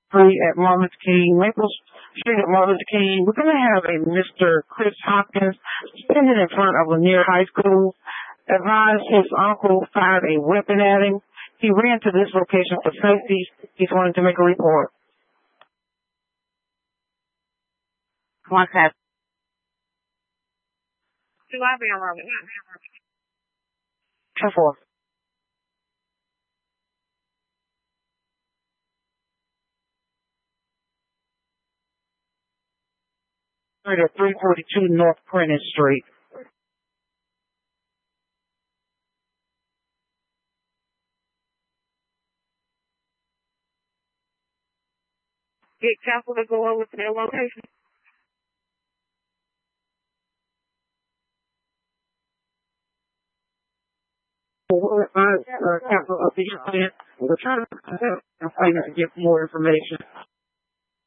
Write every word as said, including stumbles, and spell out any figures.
Street at Martin Luther King, Maple Street at Martin Luther King. We're going to have a Mister Chris Hopkins standing in front of Lanier High School. Advised his uncle fired a weapon at him. He ran to this location for safety. He's wanting to make a report. What's that? Do I be around? ten four. At three forty-two North Prentice Street. Get counsel to go over to their location. Uh, uh, counsel, uh, we're trying to get more information.